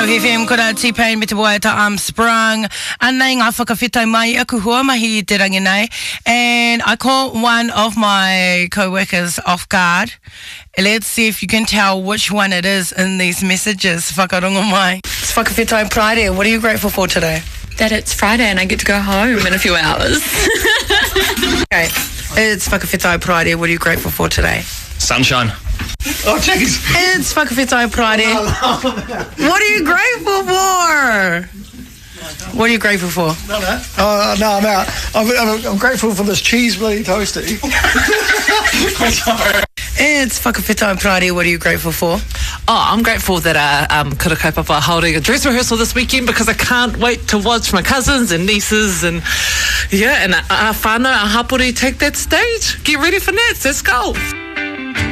FM, kora T-Pain me te waita Armstrong. Anei ngā whakawhitai mai aku hoa mahi I te rangi nei. And I caught one of my co-workers off guard. Let's see if you can tell which one it is in these messages. Whakarongo mai. It's Whakawhitai Friday. What are you grateful for today? That it's Friday and I get to go home in a few hours. Okay, it's Whakawhitai Friday. What are you grateful for today? Sunshine. Oh, jeez. It's Whakawhitai Friday. What are you grateful for? What are you grateful for? No, I'm out. I'm grateful for this cheese bloody toasty. It's Whakawhitai Friday. What are you grateful for? Oh, I'm grateful that Kura Kaupapa are holding a dress rehearsal this weekend because I can't wait to watch my cousins and nieces and our whānau, our hapori take that stage. Get ready for Nats. Let's go.